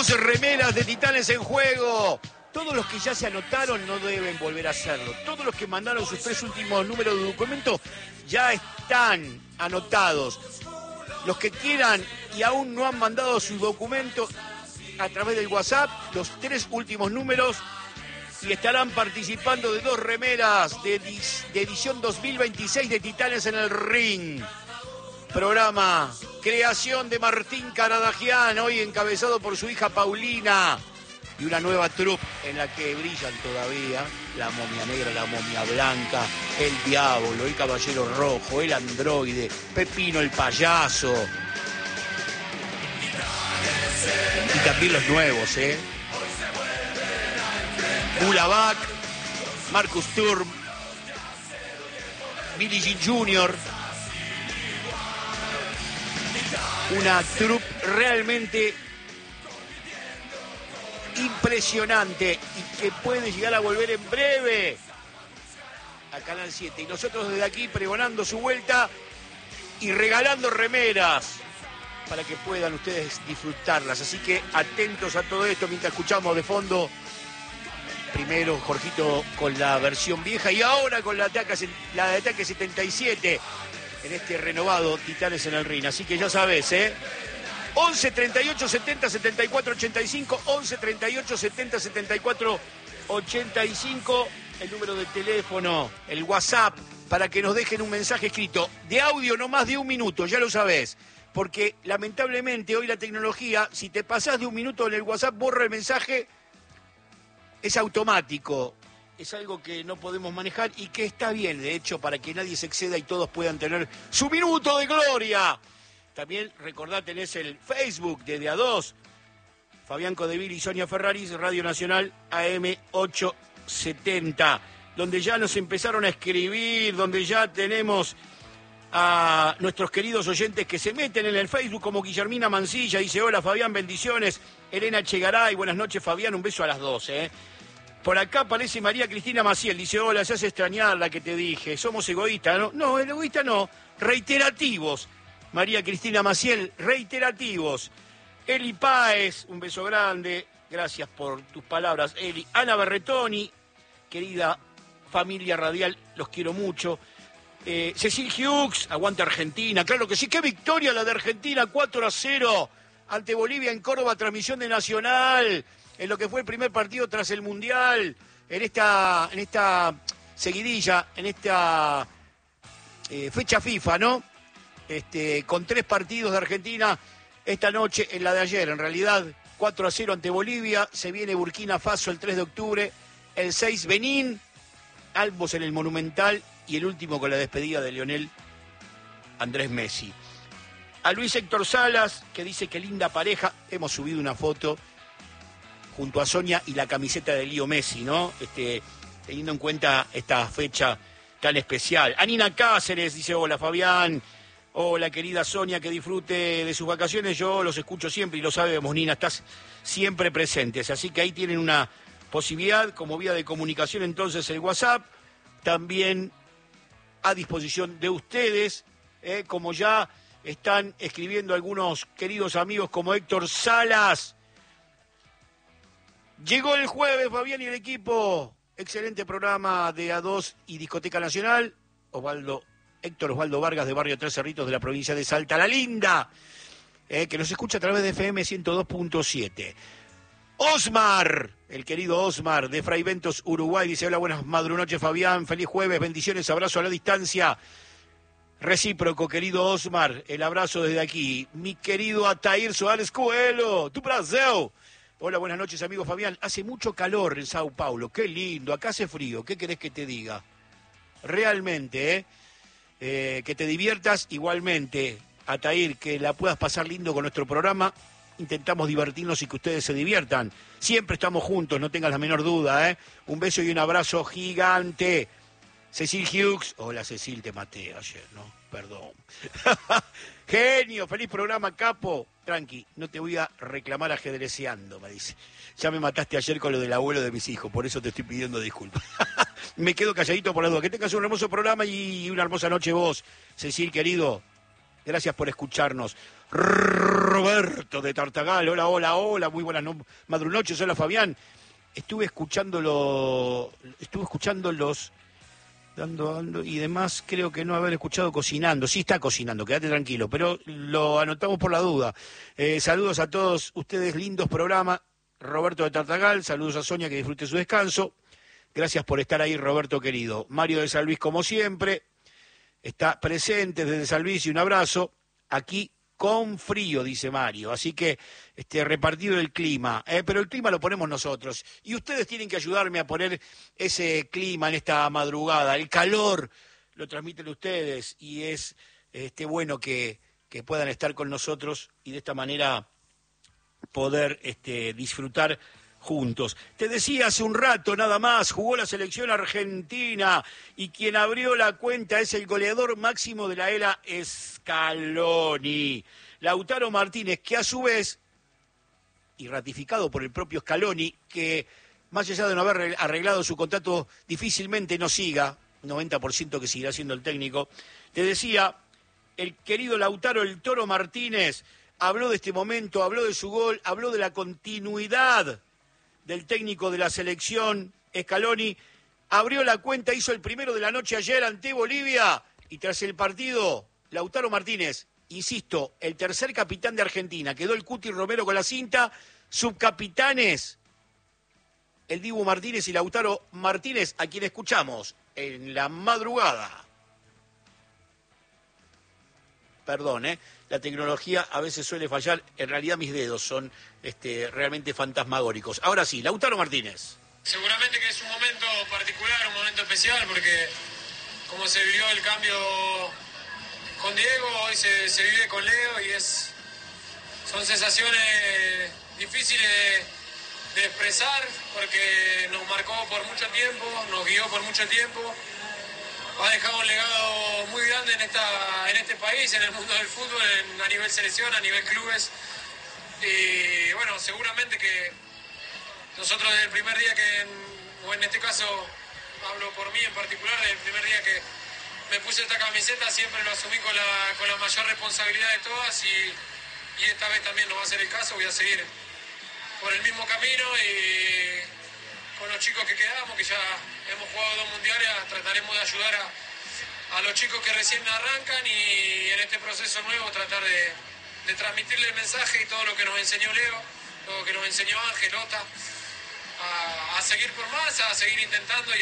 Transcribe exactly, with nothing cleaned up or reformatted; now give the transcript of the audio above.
Dos remeras de Titanes en juego. Todos los que ya se anotaron no deben volver a hacerlo. Todos los que mandaron sus tres últimos números de documento ya están anotados. Los que quieran y aún no han mandado sus documentos a través del WhatsApp, los tres últimos números, y estarán participando de dos remeras de, de edición dos mil veintiséis de Titanes en el Ring. Programa, creación de Martín Caradagian, hoy encabezado por su hija Paulina, y una nueva troupe en la que brillan todavía la momia negra, la momia blanca, el diablo, el caballero rojo, el androide, Pepino el payaso. Y también los nuevos, ¿eh? Gulabak, Marcus Sturm, Billie Jean junior Una troupe realmente impresionante y que puede llegar a volver en breve a Canal siete. Y nosotros desde aquí pregonando su vuelta y regalando remeras para que puedan ustedes disfrutarlas. Así que atentos a todo esto mientras escuchamos de fondo primero Jorgito con la versión vieja y ahora con la de Ataque, la de Ataque setenta y siete en este renovado Titanes en el Ring. Así que ya sabes, ¿eh? once treinta y ocho setenta setenta y cuatro ochenta y cinco, once treinta y ocho setenta setenta y cuatro ochenta y cinco, el número de teléfono, el WhatsApp, para que nos dejen un mensaje escrito de audio no más de un minuto, ya lo sabés. Porque lamentablemente hoy la tecnología, si te pasás de un minuto en el WhatsApp, borra el mensaje, es automático. Es algo que no podemos manejar y que está bien, de hecho, para que nadie se exceda y todos puedan tener su minuto de gloria. También recordá, tenés el Facebook de De A dos, Fabián Codeville y Sonia Ferraris, Radio Nacional A M ochocientos setenta, donde ya nos empezaron a escribir, donde ya tenemos a nuestros queridos oyentes que se meten en el Facebook, como Guillermina Mancilla, dice: hola Fabián, bendiciones. Elena Chegaray, buenas noches Fabián, un beso a las doce, ¿eh? Por acá aparece María Cristina Maciel, dice: hola, se hace extrañar la que te dije, somos egoístas, ¿no? No, el egoísta no, reiterativos. María Cristina Maciel, reiterativos. Eli Páez, un beso grande, gracias por tus palabras, Eli. Ana Berretoni, querida familia radial, los quiero mucho. Eh, Cecil Hughes, aguanta Argentina, claro que sí, qué victoria la de Argentina, cuatro a cero ante Bolivia en Córdoba, transmisión de Nacional, en lo que fue el primer partido tras el Mundial, en esta, en esta seguidilla, en esta eh, fecha FIFA, ¿no? Este, con tres partidos de Argentina esta noche, en la de ayer, en realidad, cuatro a cero ante Bolivia, se viene Burkina Faso el tres de octubre, el seis Benín, ambos en el Monumental, y el último con la despedida de Lionel Andrés Messi. A Luis Héctor Salas, que dice que linda pareja, hemos subido una foto junto a Sonia y la camiseta de Lío Messi, ¿no? Este, teniendo en cuenta esta fecha tan especial. Anina Cáceres dice: hola Fabián, hola querida Sonia, que disfrute de sus vacaciones, yo los escucho siempre y lo sabemos, Nina, estás siempre presentes, así que ahí tienen una posibilidad como vía de comunicación, entonces el WhatsApp, también a disposición de ustedes, eh, como ya están escribiendo algunos queridos amigos como Héctor Salas. Llegó el jueves, Fabián y el equipo. Excelente programa de A dos y Discoteca Nacional. Osvaldo, Héctor Osvaldo Vargas, de Barrio Tres Cerritos, de la provincia de Salta la Linda, eh, que nos escucha a través de F M ciento dos punto siete. Osmar, el querido Osmar, de Fray Ventos, Uruguay, dice: hola, buenas madrunoches Fabián, feliz jueves, bendiciones, abrazo a la distancia. Recíproco, querido Osmar, el abrazo desde aquí. Mi querido Atair Soares Coelho, tu Brasil. Hola, buenas noches, amigo Fabián. Hace mucho calor en Sao Paulo, qué lindo, acá hace frío, ¿qué querés que te diga? Realmente, ¿eh? Eh, que te diviertas igualmente, Atair, que la puedas pasar lindo con nuestro programa. Intentamos divertirnos y que ustedes se diviertan. Siempre estamos juntos, no tengas la menor duda, ¿eh? Un beso y un abrazo gigante. Cecil Hughes. Hola, Cecil, te maté ayer, ¿no? Perdón. Genio, feliz programa, capo. Tranqui, no te voy a reclamar ajedreceando, me dice. Ya me mataste ayer con lo del abuelo de mis hijos, por eso te estoy pidiendo disculpas. Me quedo calladito por la duda. Que tengas un hermoso programa y una hermosa noche vos, Cecil, querido. Gracias por escucharnos. Roberto. Roberto de Tartagal. Hola, hola, hola, muy buenas no, madrunoches. Hola, Fabián. Estuve escuchándolo, estuve escuchando los dando, dando y demás, creo que no haber escuchado cocinando. Sí está cocinando, quédate tranquilo, pero lo anotamos por la duda. Eh, saludos a todos ustedes, lindos programas. Roberto de Tartagal, saludos a Sonia, que disfrute su descanso. Gracias por estar ahí, Roberto querido. Mario de San Luis, como siempre, está presente desde San Luis y un abrazo. Aquí con frío, dice Mario. Así que este, repartido el clima. Eh, pero el clima lo ponemos nosotros. Y ustedes tienen que ayudarme a poner ese clima en esta madrugada. El calor lo transmiten ustedes y es este, bueno que, que puedan estar con nosotros y de esta manera poder este, disfrutar juntos. Te decía hace un rato nada más, jugó la selección argentina y quien abrió la cuenta es el goleador máximo de la era Scaloni, Lautaro Martínez, que a su vez, y ratificado por el propio Scaloni, que más allá de no haber arreglado su contrato, difícilmente no siga, noventa por ciento que seguirá siendo el técnico, te decía, el querido Lautaro el Toro Martínez habló de este momento, habló de su gol, habló de la continuidad del técnico de la selección, Scaloni, abrió la cuenta, hizo el primero de la noche ayer ante Bolivia, y tras el partido, Lautaro Martínez, insisto, el tercer capitán de Argentina, quedó el Cuti Romero con la cinta, subcapitanes, el Dibu Martínez y Lautaro Martínez, a quien escuchamos en la madrugada. Perdón, ¿eh? La tecnología a veces suele fallar. En realidad mis dedos son este, realmente fantasmagóricos. Ahora sí, Lautaro Martínez. Seguramente que es un momento particular, un momento especial, porque como se vivió el cambio con Diego, hoy se, se vive con Leo y es son sensaciones difíciles de, de expresar, porque nos marcó por mucho tiempo, nos guió por mucho tiempo. Ha dejado un legado muy grande en esta en este país, en el mundo del fútbol, en, a nivel selección, a nivel clubes. Y bueno, seguramente que nosotros desde el primer día que, o en este caso hablo por mí en particular, desde el primer día que me puse esta camiseta siempre lo asumí con la, con la mayor responsabilidad de todas y, y esta vez también no va a ser el caso, voy a seguir por el mismo camino y con los chicos que quedamos, que ya hemos jugado dos mundiales, trataremos de ayudar a, a los chicos que recién arrancan y en este proceso nuevo tratar de, de transmitirle el mensaje y todo lo que nos enseñó Leo, todo lo que nos enseñó Ángel, Ota, a, a seguir por más, a seguir intentando y